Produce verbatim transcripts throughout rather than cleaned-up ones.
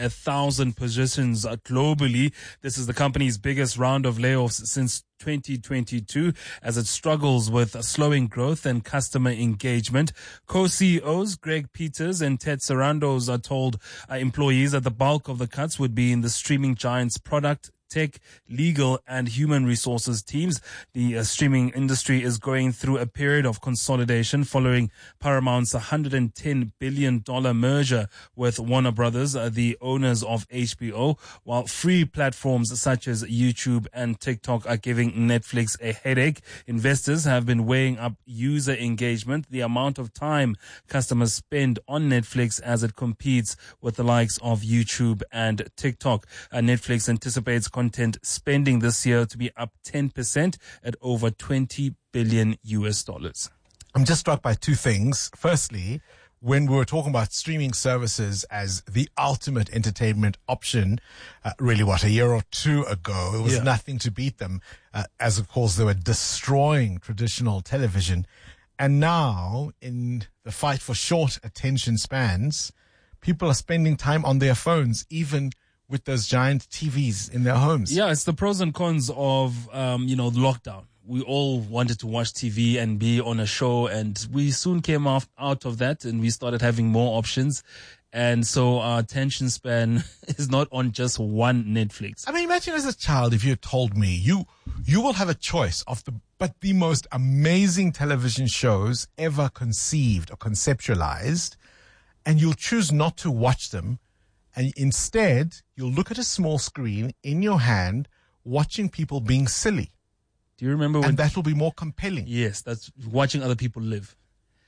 a thousand positions uh, globally. This is the company's biggest round of layoffs since twenty twenty-two as it struggles with slowing growth and customer engagement. Co-C E Os Greg Peters and Ted Sarandos are told uh, employees that the bulk of the cuts would be in the streaming giant's product, tech, legal, and human resources teams. The uh, streaming industry is going through a period of consolidation following Paramount's one hundred ten billion dollars merger with Warner Brothers, uh, the owners of H B O, while free platforms such as YouTube and TikTok are giving Netflix a headache. Investors have been weighing up user engagement, the amount of time customers spend on Netflix as it competes with the likes of YouTube and TikTok. Uh, Netflix anticipates content spending this year to be up ten percent at over twenty billion U S dollars. I'm just struck by two things. Firstly, when we were talking about streaming services as the ultimate entertainment option, uh, really what, a year or two ago, it was Yeah. nothing to beat them, uh, as of course they were destroying traditional television. And now, in the fight for short attention spans, people are spending time on their phones, even with those giant T Vs in their homes. Yeah, it's the pros and cons of, um, you know, lockdown. We all wanted to watch T V and be on a show, and we soon came off, out of that, and we started having more options. And so our attention span is not on just one Netflix. I mean, imagine as a child if you had told me you you will have a choice of the but the most amazing television shows ever conceived or conceptualized, and you'll choose not to watch them, and instead you'll look at a small screen in your hand watching people being silly. Do you remember when? And that will be more compelling. Yes, that's watching other people live.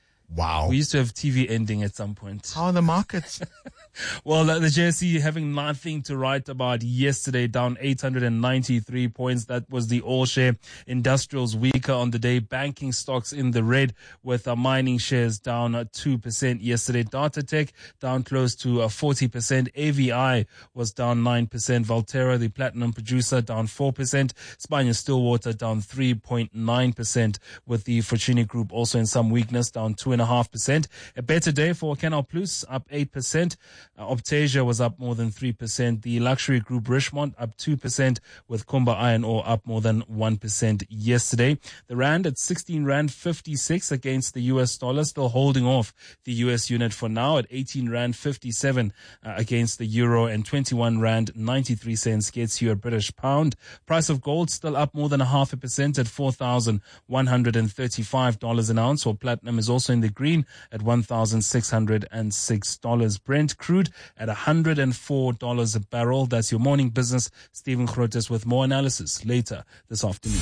Wow. We used to have T V ending at some point. How are the markets? Well, uh, the J S E having nothing to write about yesterday, down eight hundred ninety-three points. That was the all share. Industrials weaker on the day. Banking stocks in the red, with uh, mining shares down uh, two percent yesterday. Data Tech down close to uh, forty percent. A V I was down nine percent. Valterra, the platinum producer, down four percent. Spania Stillwater down three point nine percent, with the Fortuny Group also in some weakness, down two point five percent. A better day for Canal Plus, up eight percent. Uh, Optasia was up more than three percent. The luxury group Richmond up two percent, with Kumba Iron Ore up more than one percent yesterday. The Rand at sixteen Rand fifty-six against the U S dollar, still holding off the U S unit for now at eighteen Rand fifty-seven uh, against the Euro, and twenty-one Rand ninety-three cents gets you a British pound. Price of gold still up more than a half a percent at four thousand one hundred thirty-five dollars an ounce, while platinum is also in the green at one thousand six hundred six dollars. Brent crude at one hundred four dollars a barrel. That's your morning business. Stephen Grotes with more analysis later this afternoon.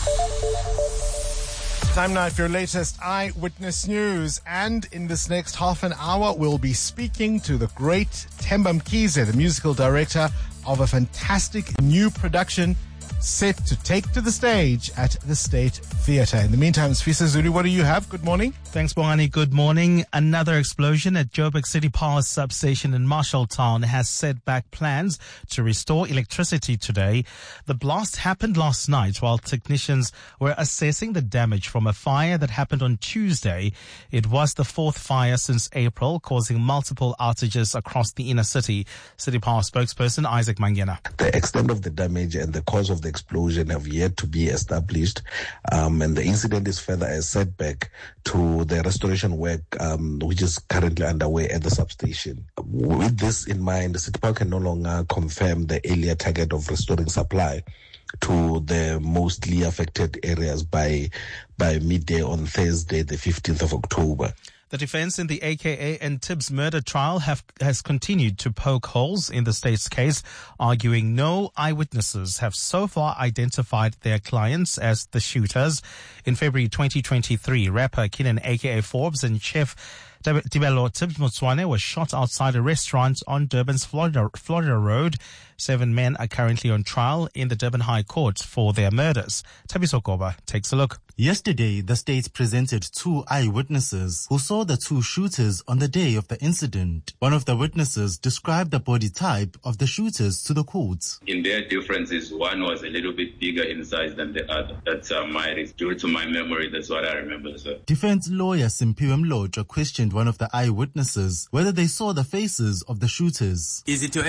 Time now for your latest Eyewitness News. And in this next half an hour, we'll be speaking to the great Themba Mkhize, the musical director of a fantastic new production set to take to the stage at the State Theatre. In the meantime, Sfisa Zulu, what do you have? Good morning. Thanks, Bongani. Good morning. Another explosion at Joburg City Power Substation in Marshalltown has set back plans to restore electricity today. The blast happened last night while technicians were assessing the damage from a fire that happened on Tuesday. It was the fourth fire since April, causing multiple outages across the inner city. City Power spokesperson Isaac Mangena. The extent of the damage and the cause of the explosion have yet to be established, um, and the incident is further a setback to the restoration work um, which is currently underway at the substation. With this in mind, the City Power can no longer confirm the earlier target of restoring supply to the mostly affected areas by by midday on Thursday, the fifteenth of October. The defense in the A K A and Tibbs murder trial have, has continued to poke holes in the state's case, arguing no eyewitnesses have so far identified their clients as the shooters. In February twenty twenty-three, rapper Kenan A K A Forbes and chef Tibelo Tibbs Motswane was shot outside a restaurant on Durban's Florida, Florida Road. Seven men are currently on trial in the Durban High Court for their murders. Tabiso Koba takes a look. Yesterday, the state presented two eyewitnesses who saw the two shooters on the day of the incident. One of the witnesses described the body type of the shooters to the court. In their differences, one was a little bit bigger in size than the other. That's uh, my, due to my memory, that's what I remember, sir. Defense lawyer Simpiwe Mlojo questioned one of the eyewitnesses whether they saw the faces of the shooters. Is it your